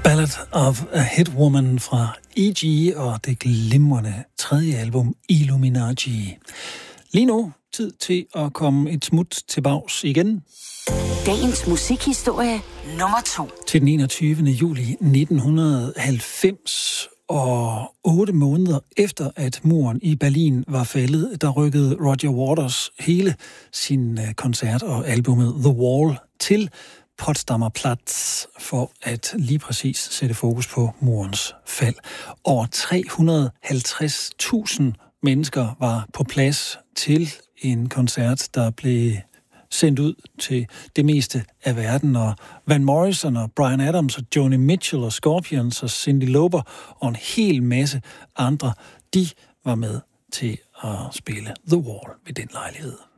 Ballad of a Hitwoman fra E.G. og det glimrende tredje album Illuminati. Lige nu tid til at komme et smut til bags igen. Dagens musikhistorie nummer 2. Til den 21. juli 1990, og 8 måneder efter, at muren i Berlin var faldet, der rykkede Roger Waters hele sin koncert og albumet The Wall til Potsdamer Platz for at lige præcis sætte fokus på murens fald. Over 350.000 mennesker var på plads til en koncert, der blev sendt ud til det meste af verden, og Van Morrison og Bryan Adams og Joni Mitchell og Scorpions og Cyndi Lauper og en hel masse andre, de var med til at spille The Wall ved den lejlighed.